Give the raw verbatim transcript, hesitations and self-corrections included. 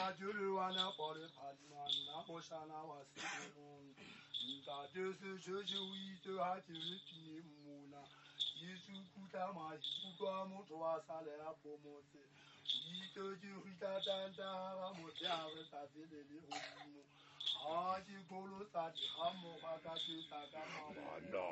Juliana for the Padman, Naboshana was sitting. That is the church we to have to repeat Muna. Yesu Kutama, Ukamo to us, Alea Pomote. We told you, Rita Danta, Mojavis, as it is. Ah, you go to that, Hamo, Bakatu, Sakama.